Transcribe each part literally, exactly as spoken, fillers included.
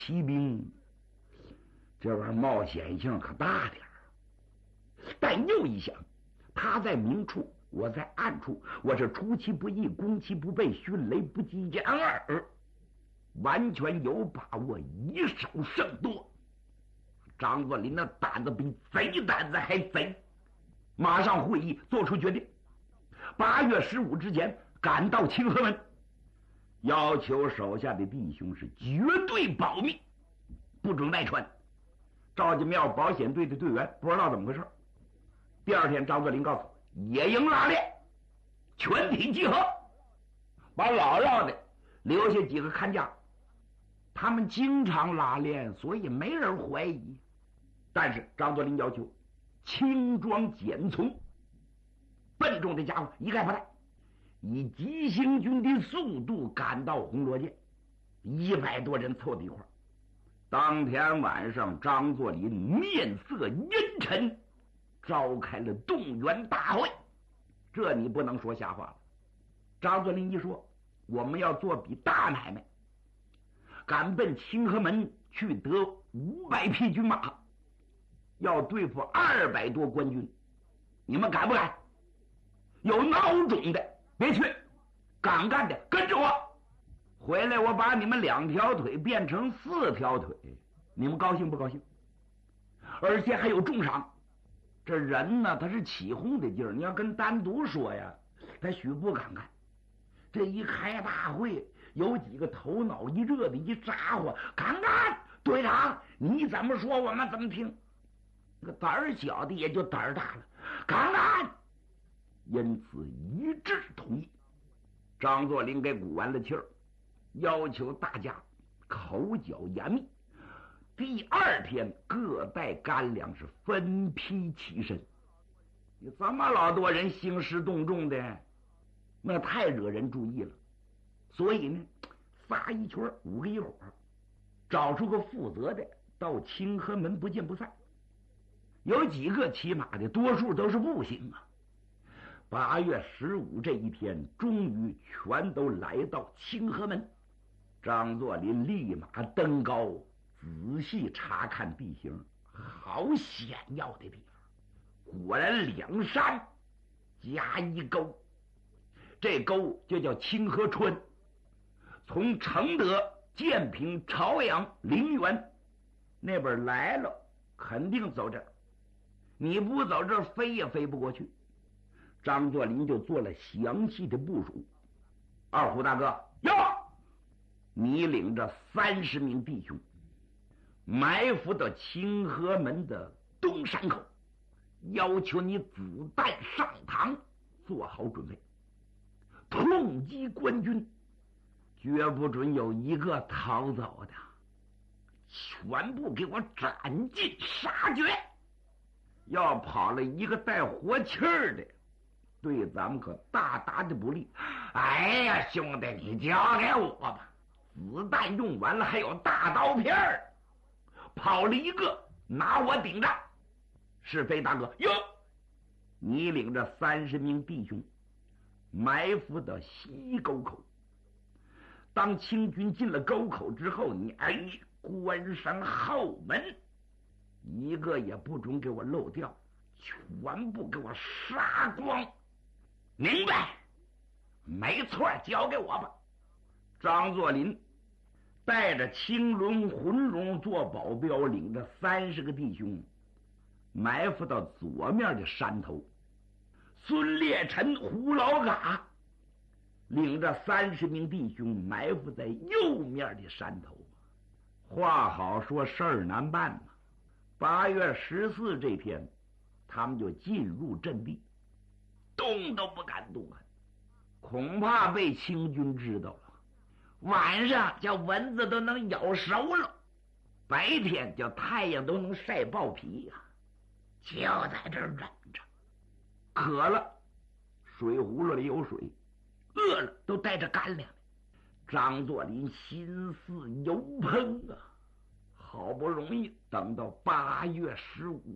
骑兵，这玩意儿冒险性可大点儿。但又一想，他在明处，我在暗处，我是出其不意，攻其不备，迅雷不及掩耳，完全有把握以少胜多。张作霖的胆子比贼胆子还贼，马上会议做出决定，八月十五之前赶到清河门，要求手下的弟兄是绝对保密，不准外传。赵家庙保险队的队员不知道怎么回事。第二天，张作霖告诉野营拉练，全体集合，把老绕的留下几个看家。他们经常拉练，所以没人怀疑。但是张作霖要求轻装简从，笨重的家伙一概不带，以急行军的速度赶到红罗涧，一百多人凑在一块儿。当天晚上，张作霖面色阴沉，召开了动员大会。这你不能说瞎话了。张作霖一说，我们要做笔大买卖，赶奔清河门去得五百匹军马，要对付二百多官军，你们敢不敢？有孬种的别去，敢干的跟着我。回来我把你们两条腿变成四条腿，你们高兴不高兴？而且还有重赏。这人呢，他是起哄的劲儿，你要跟单独说呀，他许不敢干。这一开大会，有几个头脑一热的一咋呼，敢干！队长，你怎么说我们怎么听。那个胆儿小的也就胆儿大了，敢干！因此一致同意。张作霖给鼓完了气儿，要求大家口角严密。第二天各带干粮是分批起身。你这么老多人兴师动众的，那太惹人注意了。所以呢，仨一圈五个一伙，找出个负责的，到清河门不见不散。有几个骑马的，多数都是步行啊。八月十五这一天，终于全都来到清河门。张作霖立马登高，仔细查看地形，好险要的地方。果然两山加一沟，这沟就叫清河川。从承德、建平、朝阳、陵园那边来了，肯定走这儿。你不走这儿，飞也飞不过去。张作霖就做了详细的部署。二虎大哥，哟，你领着三十名弟兄，埋伏到清河门的东山口，要求你子弹上膛，做好准备，痛击官军，绝不准有一个逃走的，全部给我斩尽杀绝。要跑了一个带活气儿的，对咱们可大大的不利。哎呀，兄弟，你交给我吧，子弹用完了还有大刀片儿，跑了一个拿我顶着。是非大哥，哟，你领着三十名弟兄埋伏到西沟口。当清军进了沟口之后，你哎关上后门，一个也不准给我漏掉，全部给我杀光。明白？没错，交给我吧。张作霖带着青龙、浑龙做保镖，领着三十个弟兄埋伏到左面的山头。孙烈臣、胡老嘎领着三十名弟兄埋伏在右面的山头。话好说，事儿难办嘛。八月十四这天，他们就进入阵地，动都不敢动啊，恐怕被清军知道了。晚上叫蚊子都能咬熟了，白天叫太阳都能晒爆皮呀、啊，就在这儿忍着。渴了，水葫芦里有水；饿了，都带着干粮。张作霖心似油烹啊！好不容易等到八月十五，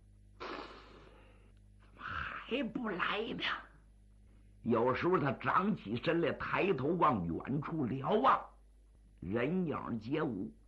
还不来呢？有时候他长起身来，抬头往远处瞭望，人影皆无。